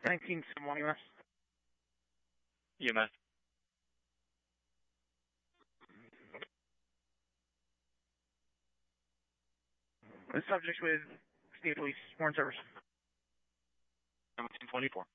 1971 EMS. EMS. The subject with State Police Foreign Service. 1724.